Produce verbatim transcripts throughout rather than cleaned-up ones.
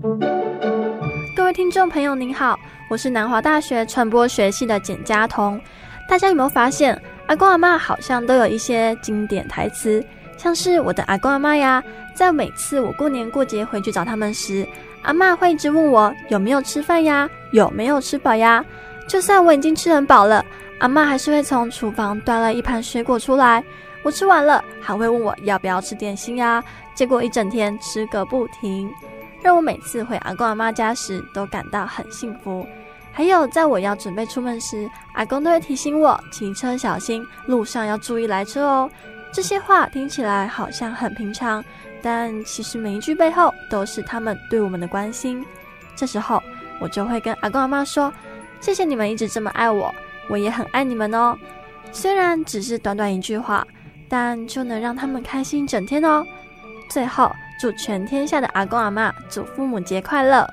各位听众朋友您好，我是南华大学传播学系的简嘉彤。大家有没有发现阿公阿嬷好像都有一些经典台词，像是我的阿公阿嬷呀，在每次我过年过节回去找他们时，阿嬷会一直问我有没有吃饭呀，有没有吃饱呀。就算我已经吃很饱了，阿嬷还是会从厨房端了一盘水果出来，我吃完了还会问我要不要吃点心呀，结果一整天吃个不停，让我每次回阿公阿嬷家时都感到很幸福。还有在我要准备出门时，阿公都会提醒我骑车小心，路上要注意来车哦。这些话听起来好像很平常，但其实每一句背后都是他们对我们的关心。这时候我就会跟阿公阿嬷说，谢谢你们一直这么爱我，我也很爱你们哦。虽然只是短短一句话，但就能让他们开心一整天哦。最后祝全天下的阿公阿嬷祖父母节快乐。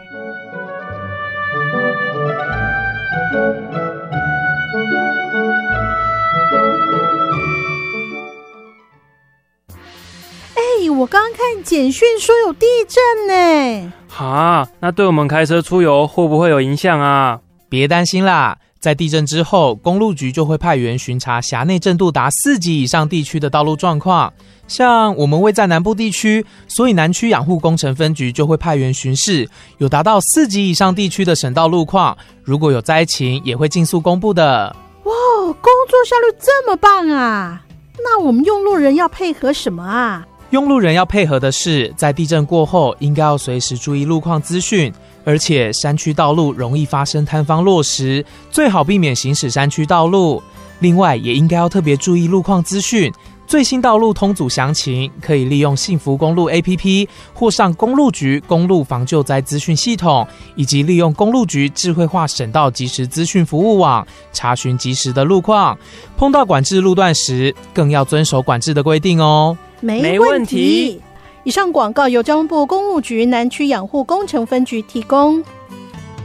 哎，我刚刚看简讯说有地震呢。 哈，那对我们开车出游会不会有影响啊？ 别担心啦，在地震之后，公路局就会派员巡查辖内震度达四级以上地区的道路状况。像我们位在南部地区，所以南区养护工程分局就会派员巡视，有达到四级以上地区的省道路况，如果有灾情也会尽速公布的。 哇，工作效率这么棒啊！那我们用路人要配合什么啊？ 用路人要配合的是，在地震过后应该要随时注意路况资讯，而且山区道路容易发生坍方落石，最好避免行驶山区道路。另外也应该要特别注意路况资讯，最新道路通组详情可以利用幸福公路 A P P 或上公路局公路防救灾资讯系统，以及利用公路局智慧化省道即时资讯服务网查询即时的路况。碰到管制路段时，更要遵守管制的规定哦。 没问题。以上广告由交通部公务局南区养护工程分局提供。